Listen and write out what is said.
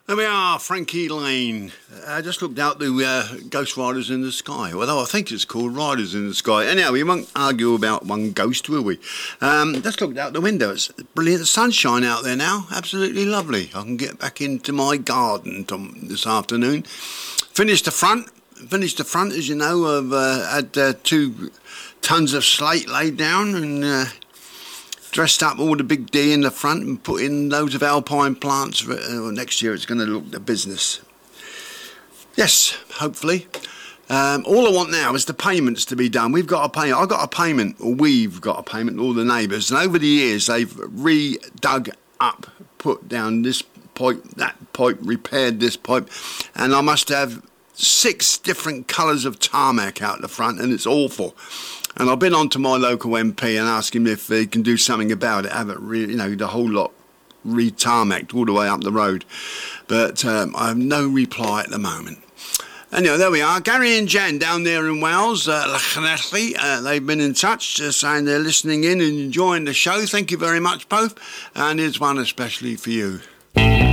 There we are, Frankie Lane. I just looked out the Ghost Riders in the Sky, although I think it's called Riders in the Sky. Anyhow, we won't argue about one ghost, will we? Just looked out the window. It's brilliant sunshine out there now. Absolutely lovely. I can get back into my garden this afternoon. Finished the front, as you know. I've had 2 tons of slate laid down and dressed up all the big D in the front and put in loads of alpine plants. Next year it's going to look the business. Yes, hopefully. All I want now is the payments to be done. We've got a payment. I've got a payment, or we've got a payment, all the neighbours. And over the years they've re-dug up, put down this pipe, that pipe, repaired this pipe. And I must have 6 different colours of tarmac out the front, and it's awful. And I've been on to my local MP and asked him if he can do something about it. I haven't really, the whole lot re-tarmacked all the way up the road. But I have no reply at the moment. Anyway, there we are. Gary and Jan down there in Wales, they've been in touch, saying they're listening in and enjoying the show. Thank you very much, both. And here's one especially for you.